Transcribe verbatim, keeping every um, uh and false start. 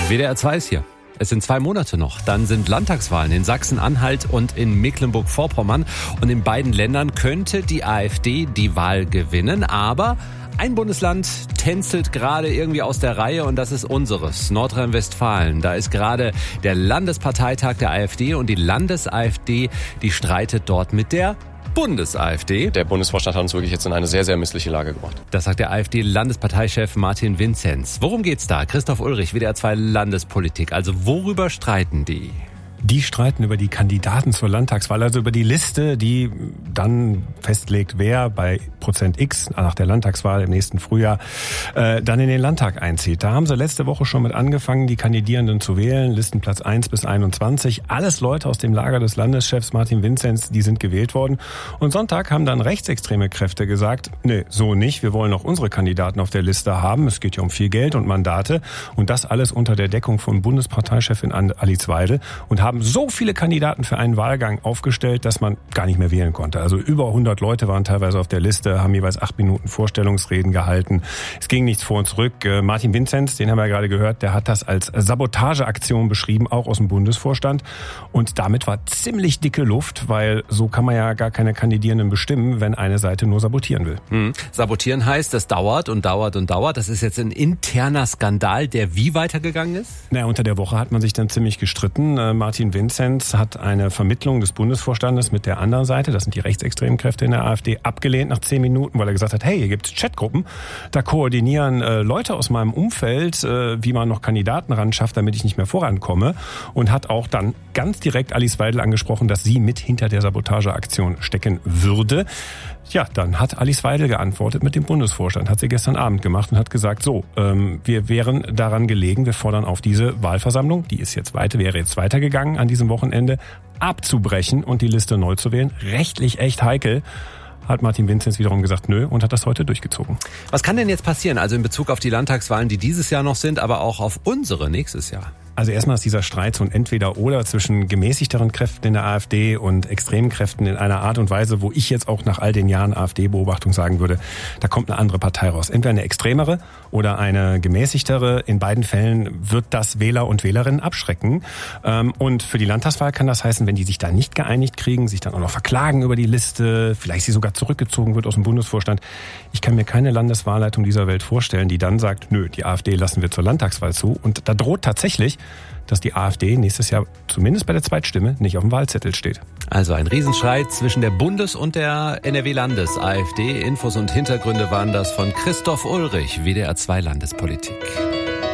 W D R zwei ist hier. Es sind zwei Monate noch. Dann sind Landtagswahlen in Sachsen-Anhalt und in Mecklenburg-Vorpommern. Und in beiden Ländern könnte die AfD die Wahl gewinnen. Aber ein Bundesland tänzelt gerade irgendwie aus der Reihe und das ist unseres, Nordrhein-Westfalen. Da ist gerade der Landesparteitag der AfD und die Landes-AfD, die streitet dort mit der Bundes-AfD. Der Bundesvorstand hat uns wirklich jetzt in eine sehr, sehr missliche Lage gebracht. Das sagt der AfD-Landesparteichef Martin Vinzenz. Worum geht's da? Christoph Ulrich, W D R zwei Landespolitik. Also worüber streiten die? Die streiten über die Kandidaten zur Landtagswahl, also über die Liste, die dann festlegt, wer bei Prozent X nach der Landtagswahl im nächsten Frühjahr äh, dann in den Landtag einzieht. Da haben sie letzte Woche schon mit angefangen, die Kandidierenden zu wählen, Listenplatz eins bis einundzwanzig. Alles Leute aus dem Lager des Landeschefs Martin Vinzenz, die sind gewählt worden. Und Sonntag haben dann rechtsextreme Kräfte gesagt, nee, so nicht, wir wollen auch unsere Kandidaten auf der Liste haben. Es geht ja um viel Geld und Mandate und das alles unter der Deckung von Bundesparteichefin Alice Weidel und haben haben so viele Kandidaten für einen Wahlgang aufgestellt, dass man gar nicht mehr wählen konnte. Also über hundert Leute waren teilweise auf der Liste, haben jeweils acht Minuten Vorstellungsreden gehalten. Es ging nichts vor und zurück. Martin Vinzenz, den haben wir ja gerade gehört, der hat das als Sabotageaktion beschrieben, auch aus dem Bundesvorstand. Und damit war ziemlich dicke Luft, weil so kann man ja gar keine Kandidierenden bestimmen, wenn eine Seite nur sabotieren will. Hm. Sabotieren heißt, das dauert und dauert und dauert. Das ist jetzt ein interner Skandal, der wie weitergegangen ist? Na, unter der Woche hat man sich dann ziemlich gestritten. Martin Vinzenz hat eine Vermittlung des Bundesvorstandes mit der anderen Seite, das sind die rechtsextremen Kräfte in der AfD, abgelehnt nach zehn Minuten, weil er gesagt hat, hey, hier gibt's Chatgruppen, da koordinieren äh, Leute aus meinem Umfeld, äh, wie man noch Kandidaten ran schafft, damit ich nicht mehr vorankomme, und hat auch dann ganz direkt Alice Weidel angesprochen, dass sie mit hinter der Sabotageaktion stecken würde. Ja, dann hat Alice Weidel geantwortet mit dem Bundesvorstand, hat sie gestern Abend gemacht und hat gesagt, so, ähm, wir wären daran gelegen, wir fordern auf diese Wahlversammlung, die ist jetzt weiter, wäre jetzt weitergegangen an diesem Wochenende, abzubrechen und die Liste neu zu wählen. Rechtlich echt heikel. Hat Martin Vinzenz wiederum gesagt, nö, und hat das heute durchgezogen. Was kann denn jetzt passieren, also in Bezug auf die Landtagswahlen, die dieses Jahr noch sind, aber auch auf unsere nächstes Jahr? Also erstmal ist dieser Streit so ein Entweder-Oder zwischen gemäßigteren Kräften in der AfD und extremen Kräften in einer Art und Weise, wo ich jetzt auch nach all den Jahren AfD-Beobachtung sagen würde, da kommt eine andere Partei raus. Entweder eine extremere oder eine gemäßigtere. In beiden Fällen wird das Wähler und Wählerinnen abschrecken. Und für die Landtagswahl kann das heißen, wenn die sich da nicht geeinigt kriegen, sich dann auch noch verklagen über die Liste, vielleicht sie sogar zurückgezogen wird aus dem Bundesvorstand. Ich kann mir keine Landeswahlleitung dieser Welt vorstellen, die dann sagt, nö, die AfD lassen wir zur Landtagswahl zu. Und da droht tatsächlich, dass die AfD nächstes Jahr zumindest bei der Zweitstimme nicht auf dem Wahlzettel steht. Also ein Riesenstreit zwischen der Bundes- und der N R W-Landes-AfD. Infos und Hintergründe waren das von Christoph Ulrich, W D R zwei Landespolitik.